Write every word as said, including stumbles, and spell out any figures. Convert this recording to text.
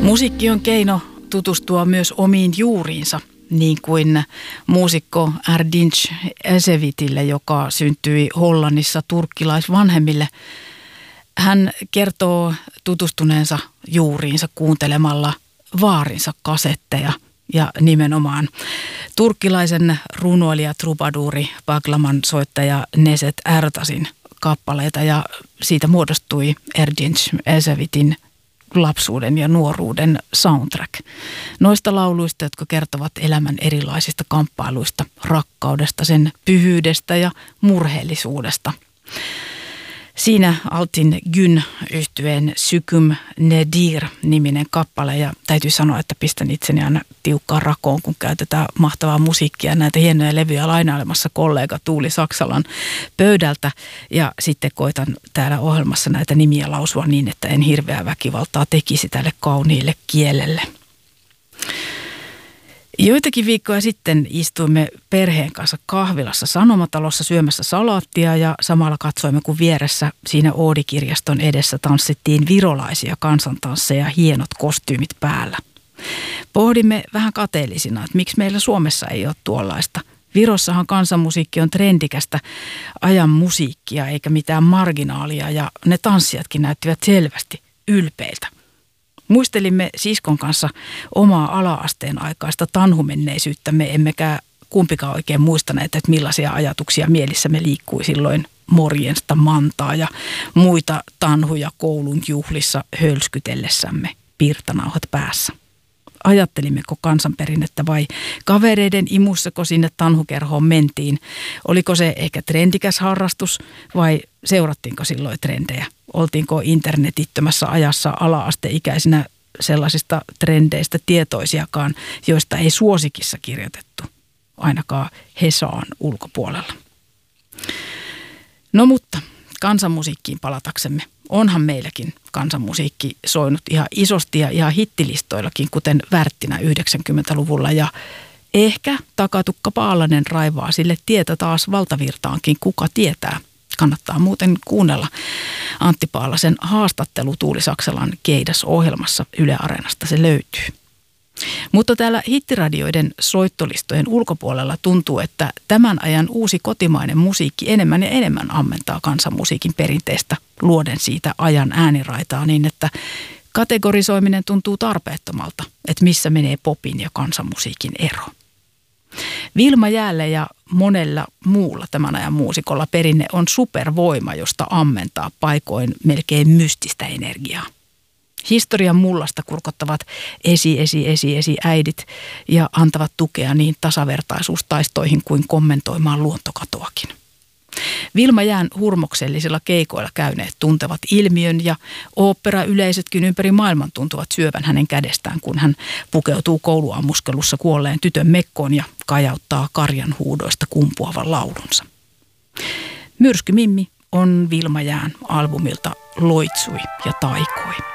Musiikki on keino tutustua myös omiin juuriinsa, niin kuin muusikko Erdinç Ecevitille, joka syntyi Hollannissa turkkilaisvanhemmille. Hän kertoo tutustuneensa juuriinsa kuuntelemalla vaarinsa kasetteja ja nimenomaan turkkilaisen runoilija, trubaduuri, baklaman soittaja Neset Ertasin kappaleita, ja siitä muodostui Erdinç Ecevitin lapsuuden ja nuoruuden soundtrack. Noista lauluista, jotka kertovat elämän erilaisista kamppailuista, rakkaudesta, sen pyhyydestä ja murheellisuudesta. Siinä Altin Gün -yhtyeen Syküm Nedir-niminen kappale, ja täytyy sanoa, että pistän itseni aina tiukkaan rakoon, kun käytetään mahtavaa musiikkia, näitä hienoja levyjä lainailemassa kollega Tuuli Saksalan pöydältä, ja sitten koitan täällä ohjelmassa näitä nimiä lausua niin, että en hirveää väkivaltaa tekisi tälle kauniille kielelle. Joitakin viikkoja sitten istuimme perheen kanssa kahvilassa Sanomatalossa syömässä salaattia, ja samalla katsoimme, kun vieressä siinä Oodi-kirjaston edessä tanssittiin virolaisia kansantansseja, hienot kostyymit päällä. Pohdimme vähän kateellisina, että miksi meillä Suomessa ei ole tuollaista. Virossahan kansanmusiikki on trendikästä ajan musiikkia eikä mitään marginaalia, ja ne tanssijatkin näyttivät selvästi ylpeiltä. Muistelimme siskon kanssa omaa ala-asteen aikaista tanhumenneisyyttämme, emmekä kumpikaan oikein muistaneet, että millaisia ajatuksia mielissämme liikkui silloin morjensta, mantaa ja muita tanhuja koulun juhlissa hölskytellessämme pirtanauhat päässä. Ajattelimmeko kansanperinnettä vai kavereiden imussako sinne tanhukerhoon mentiin? Oliko se ehkä trendikäs harrastus vai seurattiinko silloin trendejä? Oltiinko internetittömässä ajassa ala-asteikäisinä sellaisista trendeistä tietoisiakaan, joista ei suosikissa kirjoitettu, ainakaan Hesaan ulkopuolella? No mutta kansanmusiikkiin palataksemme. Onhan meilläkin kansanmusiikki soinut ihan isosti ja ihan hittilistoillakin, kuten Värttinä yhdeksänkymmentäluvulla, ja ehkä Takatukka Paalanen raivaa sille tietä taas valtavirtaankin, kuka tietää. Kannattaa muuten kuunnella Antti Paalasen haastattelu Tuuli Saksalan Keidas-ohjelmassa Yle Areenasta, se löytyy. Mutta täällä hittiradioiden soittolistojen ulkopuolella tuntuu, että tämän ajan uusi kotimainen musiikki enemmän ja enemmän ammentaa kansanmusiikin perinteestä, luoden siitä ajan ääniraitaa niin, että kategorisoiminen tuntuu tarpeettomalta, että missä menee popin ja kansanmusiikin ero. Vilma Jäälle ja monella muulla tämän ajan muusikolla perinne on supervoima, josta ammentaa paikoin melkein mystistä energiaa. Historian mullasta kurkottavat esi, esi, esi, esi äidit ja antavat tukea niin tasavertaisuustaistoihin kuin kommentoimaan luontokatoakin. Vilma Jään hurmoksellisilla keikoilla käyneet tuntevat ilmiön, ja oopperayleisötkin ympäri maailman tuntuvat syövän hänen kädestään, kun hän pukeutuu kouluammuskelussa kuolleen tytön mekkoon ja kajauttaa karjan huudoista kumpuavan laulunsa. Myrsky Mimmi on Vilma Jään albumilta Loitsui ja taikoi.